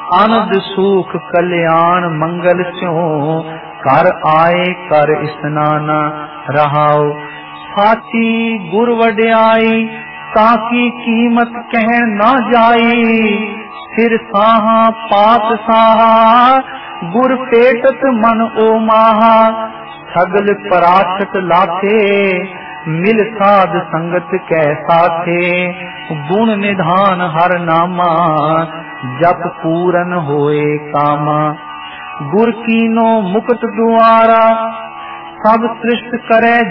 आनंद सुख कल्याण मंगल स्यों कर आए कर स्नाना रहाओ। साची गुर वड्याई ताकि कीमत कह ना जाई। सिर साहा पात साहा गुर पेटत मन ओ माहा। सगल पराठत लाथे मिल साध संगत कै साथे। गुण निधान हर नामा जप पूरन होए कामा। गुर कीनो मुकुट द्वारा सब सृष्ट करे